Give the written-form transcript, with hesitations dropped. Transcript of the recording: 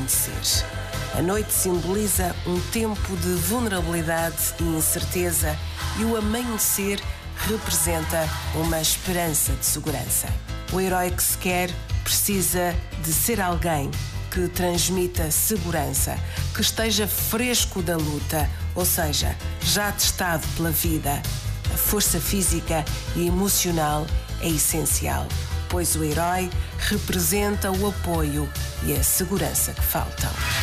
amanhecer. A noite simboliza um tempo de vulnerabilidade e incerteza e o amanhecer representa uma esperança de segurança. O herói que se quer precisa de ser alguém que transmita segurança, que esteja fresco da luta, ou seja, já testado pela vida. A força física e emocional é essencial, pois o herói representa o apoio e a segurança que faltam.